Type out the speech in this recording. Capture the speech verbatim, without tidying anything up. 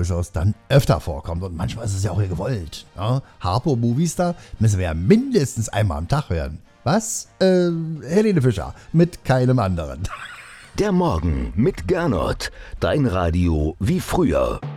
durchaus dann öfter vorkommt. Und manchmal ist es ja auch gewollt. Ja? Harpo Movistar müssen wir ja mindestens einmal am Tag hören. Was? Äh, Helene Fischer mit keinem anderen. Der Morgen mit Gernot. Dein Radio wie früher.